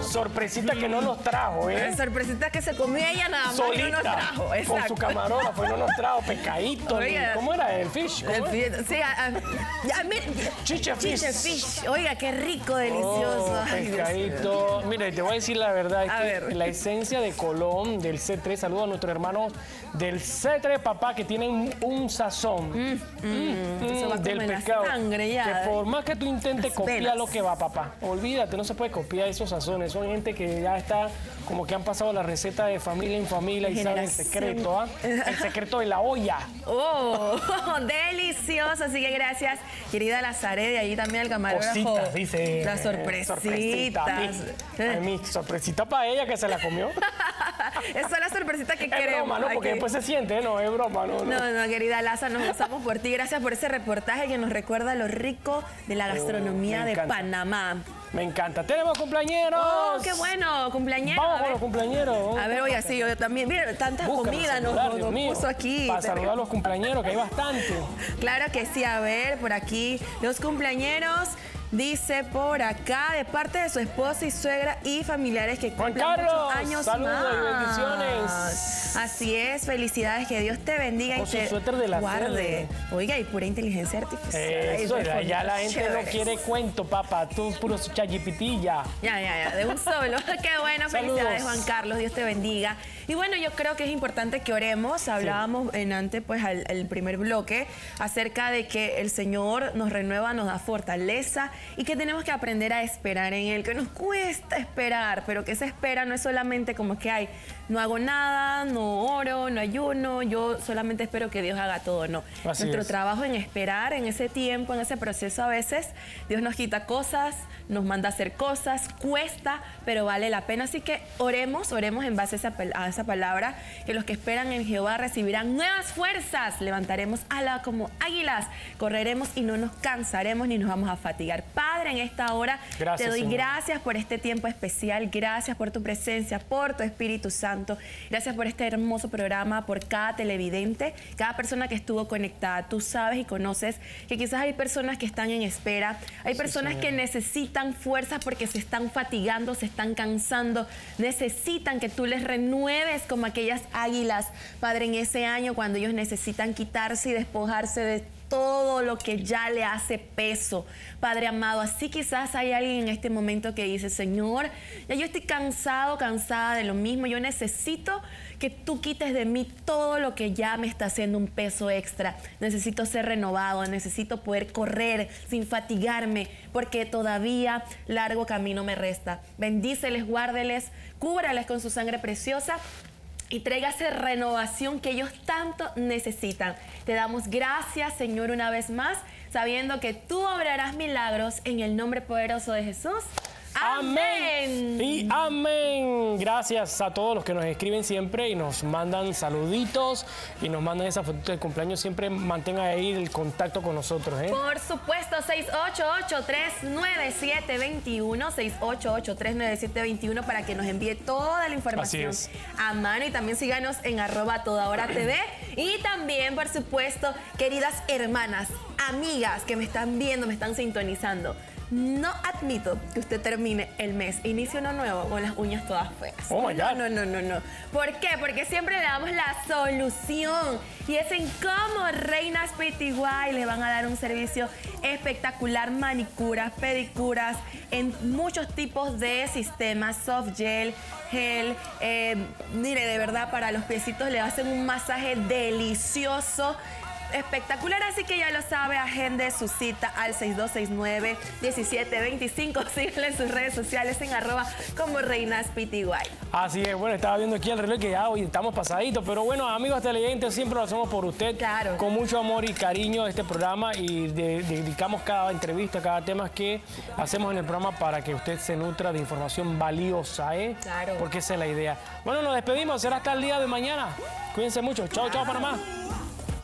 Sorpresita que no nos trajo, ¿eh? Sorpresita que se comió ella nada más. Solita, y no nos trajo. Exacto. con su camarógrafo y no nos trajo pescadito. Oiga, ¿Cómo era? ¿El fish? ¿Cómo era? Sí, Chiche fish. Oiga, qué rico, delicioso. Ay, pescadito. Mira, te voy a decir la verdad, es A que ver. la esencia de Colón, del C3, saludo a nuestros hermanos del C3, papá, que tienen un sazón Eso va del como en la pescado. sangre ya. Que por más que tú intentes Las copiar venas. lo que va, papá, olvídate, no se puede copiar esos sazones. Son gente que ya está, como que han pasado la receta de familia en familia y saben el secreto, ¿ah? El secreto de la olla. Oh, delicioso. Así que gracias, querida Lazare, de ahí también al camarógrafo. Cositas, dice. Las sorpresitas. A mí, sorpresita para ella que se la comió. Esa es la sorpresita que Es queremos. broma, ¿no? Porque después se siente, ¿eh? No, es broma, no. No, querida Laza, nos gozamos por ti. Gracias por ese reportaje que nos recuerda lo rico de la gastronomía de Panamá. Me encanta. ¡Tenemos cumpleañeros! ¡Oh, qué bueno! Cumpleañeros. Vamos con los cumpleañeros. A ver, oye, sí, yo también. Mira, tanta comida nos puso aquí. Para saludar a los cumpleañeros, que hay bastante. Claro que sí. A ver, por aquí, los cumpleañeros. Dice por acá, de parte de su esposa y suegra y familiares que Juan cumplan Carlos, muchos años saludos más. y bendiciones. Así es, felicidades, que Dios te bendiga Con y su te suéter de la guarde. Cele. Oiga, y pura inteligencia artificial. Eso, Ay, ya la gente chéveres. no quiere cuento, papá. Tú puro chayipitilla. Ya, de un solo. Qué bueno, Saludos. felicidades, Juan Carlos, Dios te bendiga. Y bueno, yo creo que es importante que oremos. Hablábamos en antes, pues, el primer bloque, acerca de que el Señor nos renueva, nos da fortaleza y que tenemos que aprender a esperar en Él, que nos cuesta esperar, pero que esa espera no es solamente como que, ay, no hago nada, no oro, no ayuno, yo solamente espero que Dios haga todo, no. Así Nuestro es. trabajo en esperar, en ese tiempo, en ese proceso, a veces Dios nos quita cosas, nos manda a hacer cosas, cuesta, pero vale la pena. Así que oremos en base a esa palabra, que los que esperan en Jehová recibirán nuevas fuerzas, levantaremos ala como águilas, correremos y no nos cansaremos ni nos vamos a fatigar. Padre, en esta hora Gracias, te doy Señor. gracias por este tiempo especial, gracias por tu presencia, por tu Espíritu Santo, gracias por este hermoso programa, por cada televidente, cada persona que estuvo conectada. Tú sabes y conoces que quizás hay personas que están en espera, hay personas que necesitan fuerzas porque se están fatigando, se están cansando, necesitan que tú les renueves como aquellas águilas, Padre, en ese año cuando ellos necesitan quitarse y despojarse de todo lo que ya le hace peso, Padre amado. Así quizás hay alguien en este momento que dice, Señor, ya yo estoy cansado, cansada de lo mismo, yo necesito que tú quites de mí todo lo que ya me está haciendo un peso extra. Necesito ser renovado, necesito poder correr sin fatigarme, porque todavía largo camino me resta. Bendíceles, guárdeles, cúbrales con su sangre preciosa y tráigase renovación que ellos tanto necesitan. Te damos gracias, Señor, una vez más, sabiendo que tú obrarás milagros en el nombre poderoso de Jesús. ¡Amén! Y amén. Gracias a todos los que nos escriben siempre y nos mandan saluditos y nos mandan esa fotito de cumpleaños. Siempre mantengan ahí el contacto con nosotros, ¿eh? Por supuesto, 688-397-21, 688-397-21 para que nos envíe toda la información Así es. a mano, y también síganos en @todahora.tv. Y también, por supuesto, queridas hermanas, amigas que me están viendo, me están sintonizando, no admito que usted termine el mes, inicie uno nuevo con las uñas todas feas. Oh my God. No. ¿Por qué? Porque siempre le damos la solución. Y es en Como Reinas PTY. Les van a dar un servicio espectacular. Manicuras, pedicuras, en muchos tipos de sistemas. Soft gel, gel. Mire, de verdad, para los piecitos le hacen un masaje delicioso. Espectacular, así que ya lo sabe, agende su cita al 6269-1725. Síganle en sus redes sociales en @ComoReinasPTY. Así es, bueno, estaba viendo aquí el reloj que ya hoy estamos pasaditos, pero bueno, amigos televidentes, siempre lo hacemos por usted. Claro. Con mucho amor y cariño este programa, y dedicamos cada entrevista, cada tema que hacemos en el programa para que usted se nutra de información valiosa, ¿eh? Claro. Porque esa es la idea. Bueno, nos despedimos, será hasta el día de mañana. Cuídense mucho. Chao, chao, Panamá.